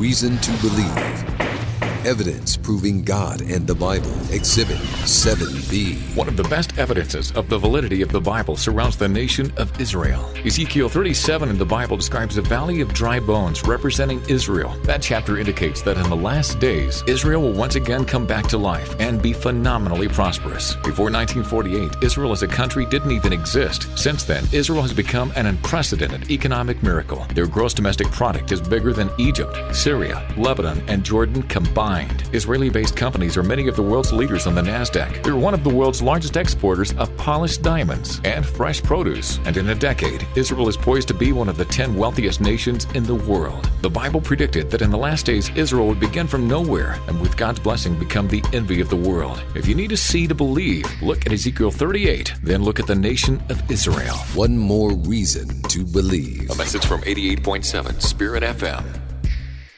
reason to believe. Evidence proving God and the Bible, Exhibit 7B. One of the best evidences of the validity of the Bible surrounds the nation of Israel. Ezekiel 37 in the Bible describes a valley of dry bones representing Israel. That chapter indicates that in the last days, Israel will once again come back to life and be phenomenally prosperous. Before 1948, Israel as a country didn't even exist. Since then, Israel has become an unprecedented economic miracle. Their gross domestic product is bigger than Egypt, Syria, Lebanon, and Jordan combined. Israeli-based companies are many of the world's leaders on the NASDAQ. They're one of the world's largest exporters of polished diamonds and fresh produce. And in a decade, Israel is poised to be one of the 10 wealthiest nations in the world. The Bible predicted that in the last days, Israel would begin from nowhere and with God's blessing become the envy of the world. If you need to see to believe, look at Ezekiel 38, then look at the nation of Israel. One more reason to believe. A message from 88.7 Spirit FM.